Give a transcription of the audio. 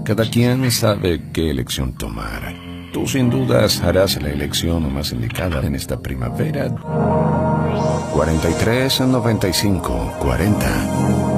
Cada quien sabe qué elección tomar. Tú sin dudas harás la elección más indicada en esta primavera. 43 95 40